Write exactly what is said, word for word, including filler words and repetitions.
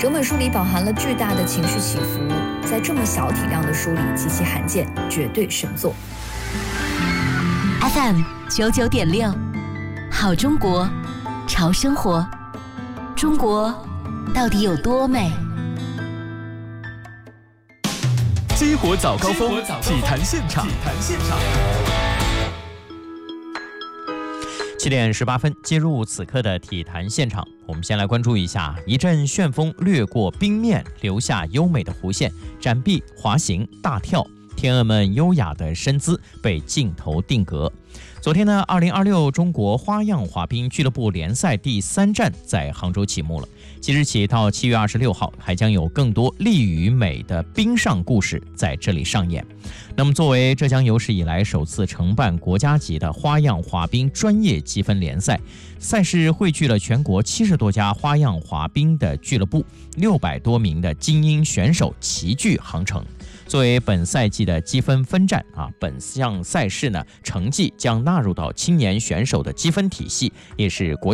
整本书里饱含了巨大的情绪起伏，在这么小体量的书里极其罕见，绝对神作。 F M 九九点六，好中国，潮生活。中国到底有多美？ 激活早高峰，体坛现场。 七点十八分，接入此刻的体坛现场。我们先来关注一下，一阵旋风掠过冰面，留下优美的弧线，展臂、滑行、大跳，天鹅们优雅的身姿被镜头定格。昨天呢，二零二六中国花样滑冰俱乐部联赛第三站在杭州启幕了。即日起到七月二十六号，还将有更多力与美的冰上故事在这里上演。那么，作为浙江有史以来首次承办国家级的花样滑冰专业积分联赛，赛事汇聚了全国七十多家花样滑冰的俱乐部，六百多名的精英选手齐聚杭城。作为本赛季的积分分站啊，本项赛事呢成绩将纳入到青年选手的积分体系，也是国